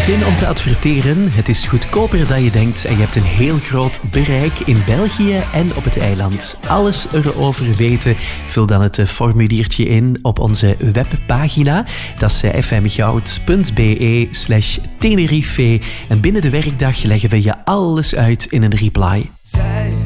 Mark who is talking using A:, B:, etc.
A: Zin om te adverteren? Het is goedkoper dan je denkt en je hebt een heel groot bereik in België en op het eiland. Alles erover weten? Vul dan het formuliertje in op onze webpagina. Dat is fmgoud.be/Tenerife. En binnen de werkdag leggen we je alles uit in een reply.